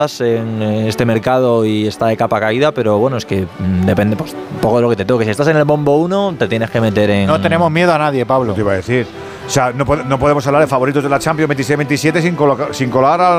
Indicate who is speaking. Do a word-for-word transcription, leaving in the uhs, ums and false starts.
Speaker 1: en este mercado y está de capa caída, pero bueno, es que mm, depende pues, un poco de lo que te toque. Si estás en el bombo uno, te tienes que meter en...
Speaker 2: No tenemos miedo a nadie, Pablo.
Speaker 3: Te iba a decir. O sea, no, no podemos hablar de favoritos de la Champions veintiséis veintisiete sin, sin colar a